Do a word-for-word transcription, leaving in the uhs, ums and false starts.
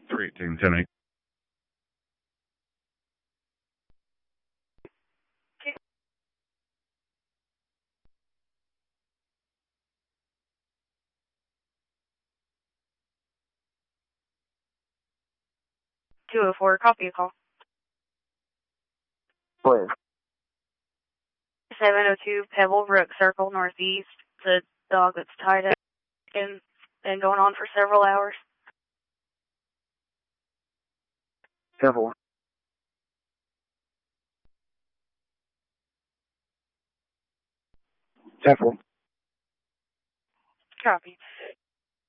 three eighteen, ten eight. two oh four, copy a call. Please. seven oh two Pebble Brook Circle Northeast. The dog that's tied up and been going on for several hours. Careful. Careful. Copy.